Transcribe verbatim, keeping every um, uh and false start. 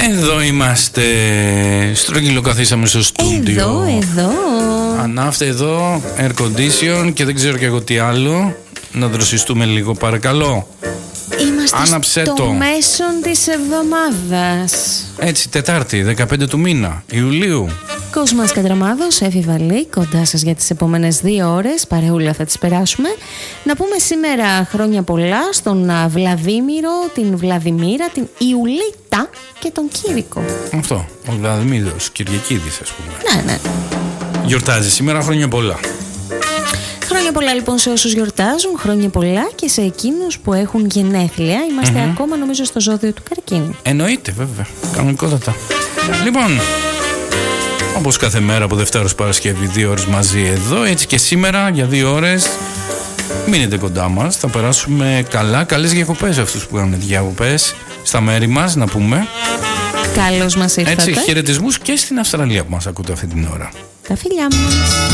Εδώ είμαστε. Στρογγυλό καθίσαμε στο στούντιο. Εδώ, εδώ. Ανάφτε εδώ, air condition και δεν ξέρω και εγώ τι άλλο. Να δροσιστούμε λίγο παρακαλώ. Είμαστε Άναψε στο το. μέσον της εβδομάδας. Έτσι, Τετάρτη, δεκαπέντε του μήνα, Ιουλίου. Κοσμάς Κατραμάδος, Εύη Βαλή, κοντά σας για τις επόμενες δύο ώρες. Παρεούλα θα τις περάσουμε. Να πούμε σήμερα χρόνια πολλά στον Βλαδίμηρο, την Βλαδιμίρα, την Ιουλίτα και τον Κήρικο. Αυτό, ο Βλαδιμίρος Κυριακίδης, ας πούμε. Ναι, ναι. Γιορτάζει σήμερα, χρόνια πολλά. Χρόνια πολλά λοιπόν σε όσους γιορτάζουν, χρόνια πολλά και σε εκείνους που έχουν γενέθλια. Είμαστε mm-hmm. ακόμα νομίζω στο ζώδιο του Καρκίνου. Εννοείται βέβαια, κανονικότατα. Λοιπόν, όπως κάθε μέρα από Δευτέρα ως Παρασκευή, δύο ώρες μαζί εδώ, έτσι και σήμερα για δύο ώρες. Μείνετε κοντά μας, θα περάσουμε καλά. Καλές διακοπές αυτούς που κάνουν διακοπές στα μέρη μας, να πούμε. Καλώς μας ήρθατε. Έτσι, χαιρετισμούς και στην Αυστραλία που μας ακούτε αυτή την ώρα. Τα φιλιά μας.